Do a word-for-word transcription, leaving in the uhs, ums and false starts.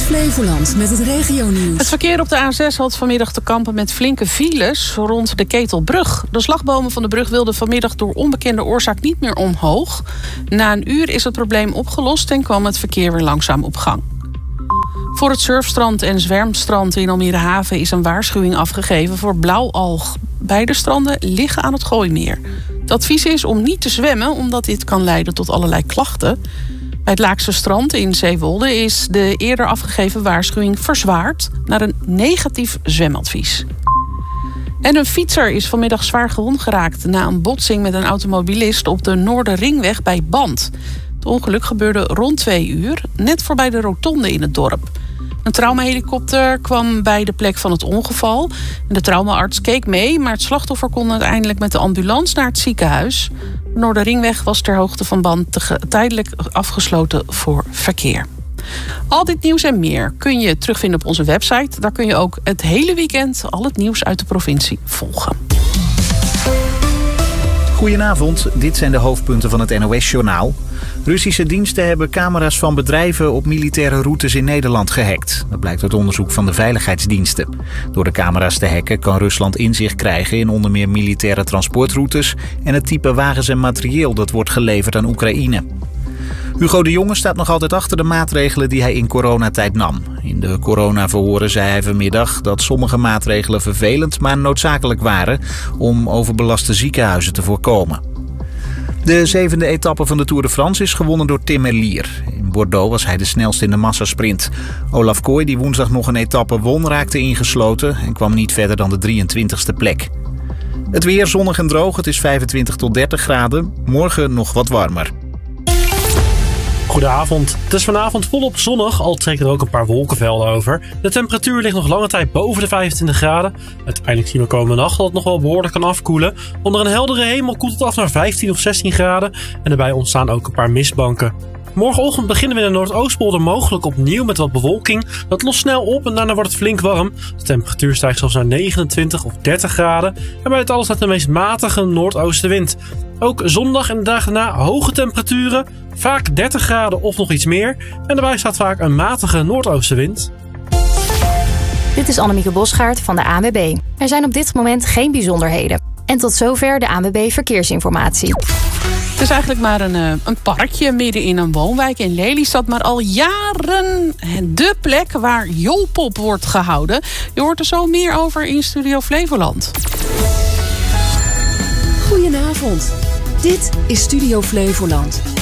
Flevoland met het regionieuws. Het verkeer op de A zes had vanmiddag te kampen met flinke files rond de Ketelbrug. De slagbomen van de brug wilden vanmiddag door onbekende oorzaak niet meer omhoog. Na een uur is het probleem opgelost en kwam het verkeer weer langzaam op gang. Voor het surfstrand en zwermstrand in Almere Haven is een waarschuwing afgegeven voor blauwalg. Beide stranden liggen aan het Gooimeer. Het advies is om niet te zwemmen, omdat dit kan leiden tot allerlei klachten. Bij het Laakse strand in Zeewolde is de eerder afgegeven waarschuwing verzwaard naar een negatief zwemadvies. En een fietser is vanmiddag zwaar gewond geraakt na een botsing met een automobilist op de Noorderringweg bij Band. Het ongeluk gebeurde rond twee uur, net voorbij de rotonde in het dorp. Een traumahelikopter kwam bij de plek van het ongeval. De traumaarts keek mee, maar het slachtoffer kon uiteindelijk met de ambulance naar het ziekenhuis. De Noorderringweg was ter hoogte van Band tijdelijk afgesloten voor verkeer. Al dit nieuws en meer kun je terugvinden op onze website. Daar kun je ook het hele weekend al het nieuws uit de provincie volgen. Goedenavond, dit zijn de hoofdpunten van het N O S-journaal. Russische diensten hebben camera's van bedrijven op militaire routes in Nederland gehackt. Dat blijkt uit onderzoek van de veiligheidsdiensten. Door de camera's te hacken kan Rusland inzicht krijgen in onder meer militaire transportroutes en het type wagens en materieel dat wordt geleverd aan Oekraïne. Hugo de Jonge staat nog altijd achter de maatregelen die hij in coronatijd nam. In de coronaverhoren zei hij vanmiddag dat sommige maatregelen vervelend, maar noodzakelijk waren om overbelaste ziekenhuizen te voorkomen. De zevende etappe van de Tour de France is gewonnen door Tim Merlier. In Bordeaux was hij de snelste in de massasprint. Olaf Kooi, die woensdag nog een etappe won, raakte ingesloten en kwam niet verder dan de drieëntwintigste plek. Het weer zonnig en droog, het is vijfentwintig tot dertig graden. Morgen nog wat warmer. Goedenavond. Het is vanavond volop zonnig, al trekken er ook een paar wolkenvelden over. De temperatuur ligt nog lange tijd boven de vijfentwintig graden. Uiteindelijk zien we komende nacht dat het nog wel behoorlijk kan afkoelen. Onder een heldere hemel koelt het af naar vijftien of zestien graden. En daarbij ontstaan ook een paar mistbanken. Morgenochtend beginnen we in de Noordoostpolder mogelijk opnieuw met wat bewolking. Dat lost snel op en daarna wordt het flink warm. De temperatuur stijgt zelfs naar negenentwintig of dertig graden. En bij het alles staat de meest matige noordoostenwind. Ook zondag en de dagen daarna hoge temperaturen. Vaak dertig graden of nog iets meer. En daarbij staat vaak een matige noordoostenwind. Dit is Annemieke Bosgaard van de A N W B. Er zijn op dit moment geen bijzonderheden. En tot zover de A N W B Verkeersinformatie. Het is eigenlijk maar een, een parkje midden in een woonwijk in Lelystad, maar al jaren de plek waar Joelpop wordt gehouden. Je hoort er zo meer over in Studio Flevoland. Goedenavond. Dit is Studio Flevoland.